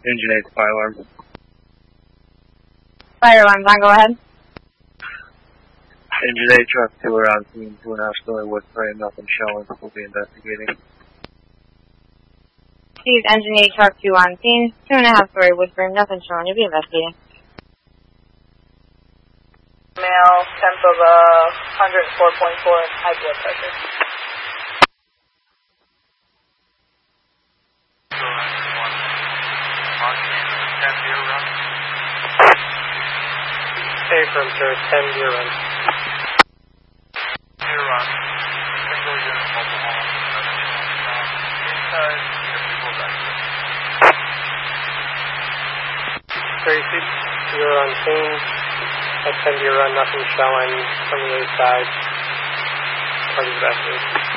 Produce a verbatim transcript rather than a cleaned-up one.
Engine eight, fire alarm. Fire alarms on, go ahead. Engine eight, truck two around scene, two and a half story wood frame, nothing showing, we'll be investigating. Please, engine eight, truck two on scene, two and a half story wood frame, nothing showing, you'll be investigating. Male, temp of uh, one hundred four point four, high blood pressure. Hey, from sir, ten year run. Year run. Single unit mobile home. Inside, people back. thirty-six, you're on scene. At ten year run, nothing showing from the other side. Part of the